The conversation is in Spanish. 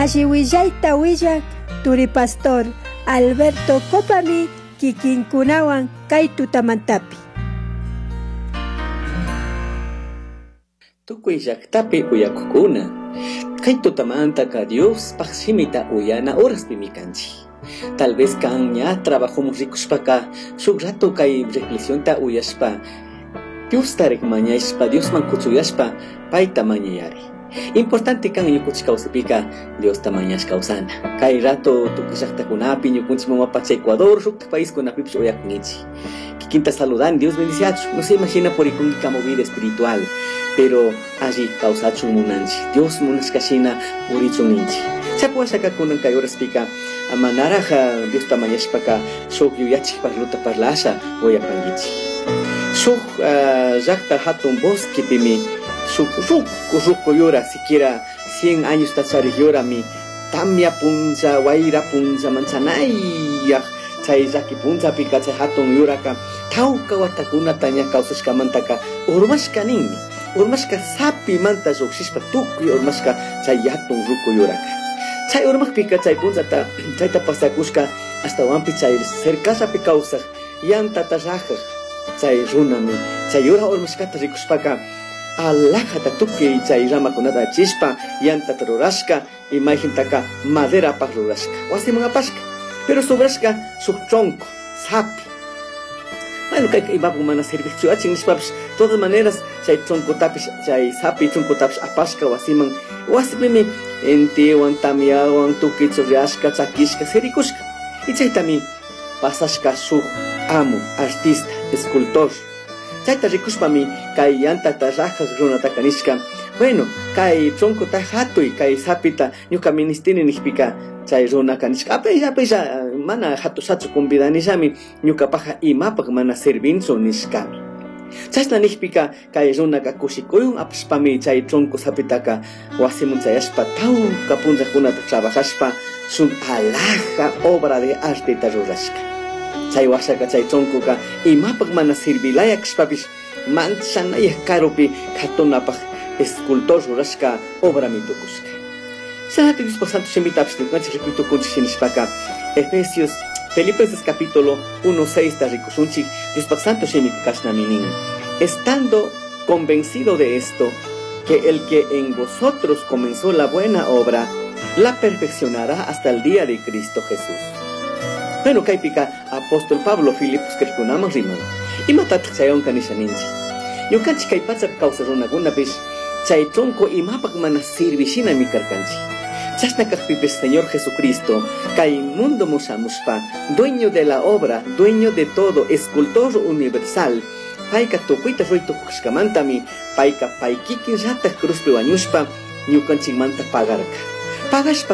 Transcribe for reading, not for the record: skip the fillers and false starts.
Alliwillaita willak Turi Pastor Alberto Copami kikinkunawan kay tutamantapi. Tukuy llaqtapi uyakukuna kay tutamantaka Dios paqsimita uyana horaspi mikanchik. Tal vez kan ña trabajamos rikushpaka shuk rato kay reflexionta uyashpa Dios tarek mañayashpa Dios man kuchuyashpa payta mañayari. Importante kan ñukunchik kawsapika Dios ta mañash kawsana. Kay rato tukuy llaqtakunapi ñukunchik mamapacha Ecuador shuk país kunapipish uyakunchik. Kikinta saludan, Dios bendiciachu. No se imagina por ikunki kamo vida espiritual, pero allí kawsachun munanchi. Dios munashkashina purichuninchi. Chapuashaka kunan kay horaspika manaraja Dios ta mañashpaka shuk yuyachik parluta parlasha uyapangichik. Shuk llaqta hatun bosquepimi ruco yura, siquiera 100 años tacharik yura mi tamia punza, waira punza, manzanayaj chay llaki punza pika chay hatun yuraka tawka watakuna taña kawsashkamantaka urmashka ninmi urmashka sapi manta lluqshishpa tukuy urmashka chay hatun ruco yuraka chay urmaqpika chay punzata chayta pasakushka hasta wampi chay cercasapi kawsaq yantata rajaq chay runami chay yura urmashkata rikushpaka alajata tukuy chay ramakunata chispa yantata rurashka imagintaka madera paq rurashka wasiman apashka pero sobrashka su tronco sapi. Bueno, kay imapu mana servicio achin nispapish todas maneras chay tronco tapish chay sapi tronco tapish apashka wasiman wasipimi entiwan tamiawan tukuy churriashka chakishka serikushka y chaytami pasashka su amo artista escultor. Chayta rikushpami kay yantata rajaq runataka nishka bueno kay tronco ta hatuy kay sapita ñuka ministini nishpika chay runaka nishka apella mana hatusatsu convidanishami ñukapaqa imapak mana servinso nishkami chashna nishpika kay runaka kushikuyun apashpami chay tronco sapitaka wasimun chayashpa tawka punllakunata trabajashpa sun alaja obra de arte ta rurashka. Chay washaka chay troncoka imapak mana sirvilaya kashpapish manchanayaj karupi katunapaj escultor rurashka obra mitukushka. Santo Dios Santo Shemitapish nukanchik rikuitukunchik shinishpaka Filipenses capítulo 1:6 ta rikushunchik Dios Santo Shemikashnaminin. Estando convencido de esto, que el que en vosotros comenzó la buena obra la perfeccionará hasta el día de Cristo Jesús. Bueno, kaypika apóstol Pablo Filipos kerkunaman riman. Imatataq chayon kanishaninchi. Ñukanchik kay pachap kawsaq runakunapish chay tronco imapak mana sirvishina mikarkanchik. Chashna kaqpipish Señor Jesucristo kay mundo mushamushpa, dueño de la obra, dueño de todo, escultor universal. Payka tukuyta ruytukushkamantami payka paykikin rataq cruzpi wañushpa ñukanchikmanta pagarka. Pagashpa